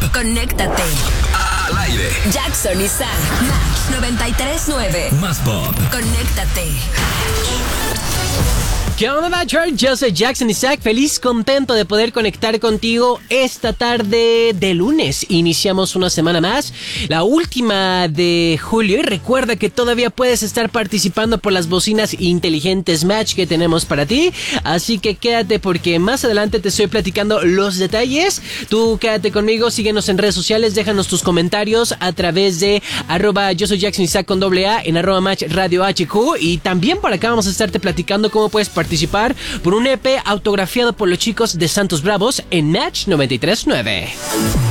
Conéctate. Al aire. Jackson y Zach. Match 93.9. Más pop. Conéctate. ¿Qué onda, Matcher? Yo soy Jackson Isaac, feliz, contento de poder conectar contigo esta tarde de lunes. Iniciamos una semana más, la última de julio, y recuerda que todavía puedes estar participando por las bocinas inteligentes Match que tenemos para ti, así que quédate porque más adelante te estoy platicando los detalles. Tú quédate conmigo, síguenos en redes sociales, déjanos tus comentarios a través de yo soy Jackson Isaac con ¡A! En @Match Radio HQ, y también por acá vamos a estarte platicando cómo puedes participar por un EP autografiado por los chicos de Santos Bravos en Match 93.9.